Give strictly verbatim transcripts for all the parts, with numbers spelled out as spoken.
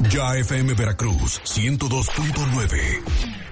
Ya F M Veracruz, ciento dos punto nueve.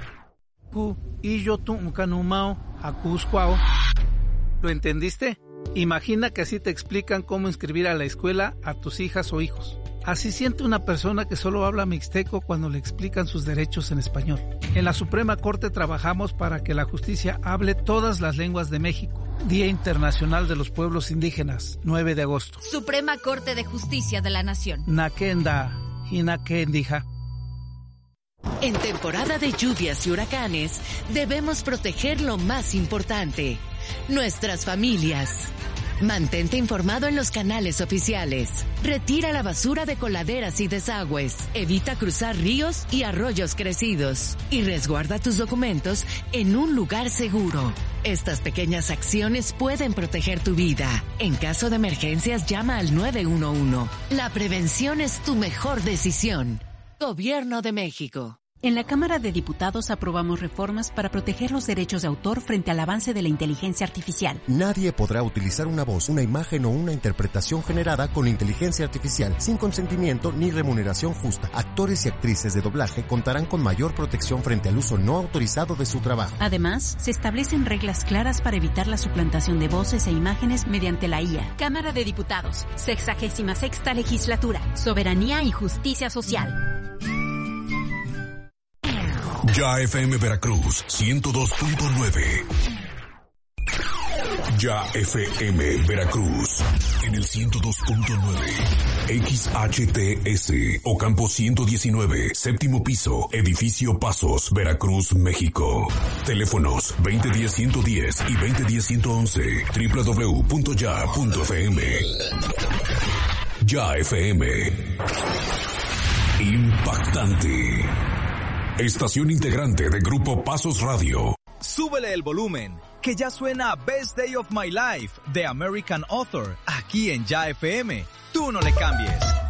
Y yo tu canumao, acuscuao. ¿Lo entendiste? Imagina que así te explican cómo inscribir a la escuela a tus hijas o hijos. Así siente una persona que solo habla mixteco cuando le explican sus derechos en español. En la Suprema Corte trabajamos para que la justicia hable todas las lenguas de México. Día Internacional de los Pueblos Indígenas, nueve de agosto. Suprema Corte de Justicia de la Nación. Nakenda, Hinakendija. En temporada de lluvias y huracanes, debemos proteger lo más importante, nuestras familias. Mantente informado en los canales oficiales. Retira la basura de coladeras y desagües. Evita cruzar ríos y arroyos crecidos. Y resguarda tus documentos en un lugar seguro. Estas pequeñas acciones pueden proteger tu vida. En caso de emergencias, llama al nueve uno uno. La prevención es tu mejor decisión. Gobierno de México. En la Cámara de Diputados aprobamos reformas para proteger los derechos de autor frente al avance de la inteligencia artificial. Nadie podrá utilizar una voz, una imagen o una interpretación generada con inteligencia artificial sin consentimiento ni remuneración justa. Actores y actrices de doblaje contarán con mayor protección frente al uso no autorizado de su trabajo. Además, se establecen reglas claras para evitar la suplantación de voces e imágenes mediante la I A. Cámara de Diputados, sexagésima sexta legislatura, soberanía y justicia social. Ya F M Veracruz, ciento dos punto nueve. Ya F M Veracruz, en el ciento dos punto nueve. X H T S, Ocampo ciento diecinueve, séptimo piso, edificio Pasos, Veracruz, México. Teléfonos veinte diez ciento diez y veinte diez ciento once, doble u doble u doble u punto ya punto f m. Ya F M. Impactante. Estación integrante de Grupo Pasos Radio. Súbele el volumen, que ya suena Best Day of My Life de American Author, aquí en Ya F M. Tú no le cambies.